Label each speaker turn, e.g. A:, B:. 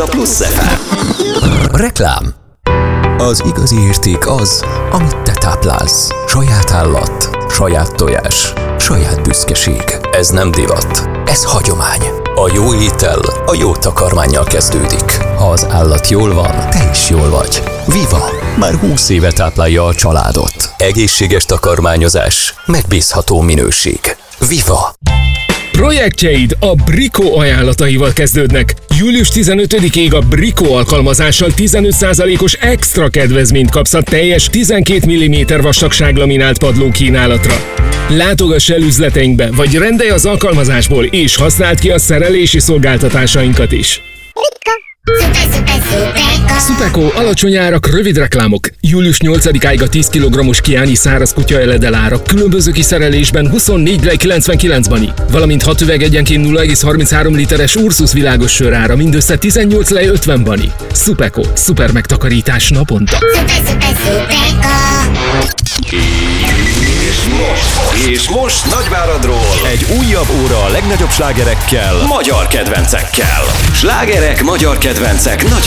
A: a Plusz FM.
B: Reklám. Az igazi érték az, amit te táplálsz. Saját állat, saját tojás, saját büszkeség. Ez nem divat, ez hagyomány. A jó étel a jó takarmánnyal kezdődik. Ha az állat jól van, te is jól vagy. Viva! Már 20 éve táplálja a családot. Egészséges takarmányozás, megbízható minőség. Viva!
C: Projektjeid a Brico ajánlataival kezdődnek. Július 15-ig a Brico alkalmazással 15%-os extra kedvezményt kapsz a teljes 12 mm vastagság laminált padló kínálatra. Látogass el üzleteinkbe, vagy rendelj az alkalmazásból, és használd ki a szerelési szolgáltatásainkat is. Supeco, alacsony árak, rövid reklámok. Július 8-áig a 10 kg-os kiányi száraz kutya eledel árak különböző kiszerelésben 24 lej 99 bani, valamint 6 üveg egyenként 0,33 literes Ursus világos sör ára mindössze 18 lej 50 bani. Supeco, szuper megtakarítás naponta.
A: És most Nagyváradról egy újabb óra a legnagyobb slágerekkel, magyar kedvencekkel. Slágerek, magyar kedvencek,